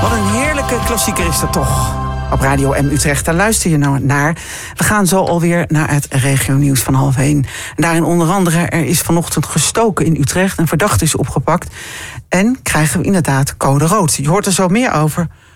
Wat een heerlijke klassieker is dat toch. Op Radio M Utrecht, daar luister je nou naar. We gaan zo alweer naar het regionieuws van 12:30. Daarin onder andere, er is vanochtend gestoken in Utrecht. Een verdachte is opgepakt. En krijgen we inderdaad code rood. Je hoort er zo meer over